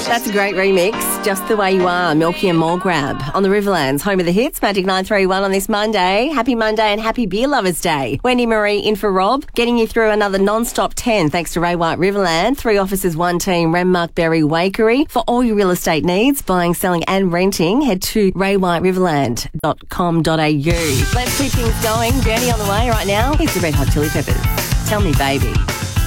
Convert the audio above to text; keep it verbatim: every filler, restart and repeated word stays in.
That's a great remix. Just the Way You Are, Milky and Morgrab on the Riverlands, home of the hits, Magic nine three one on this Monday. Happy Monday and happy Beer Lovers Day. Wendy Marie in for Rob, getting you through another non-stop ten thanks to Ray White Riverland. Three offices, one team, Renmark Berry Wakery. For all your real estate needs, buying, selling and renting, head to ray white riverland dot com dot a u. Let's keep things going. Journey on the way right now. Here's the Red Hot Chili Peppers. Tell Me Baby.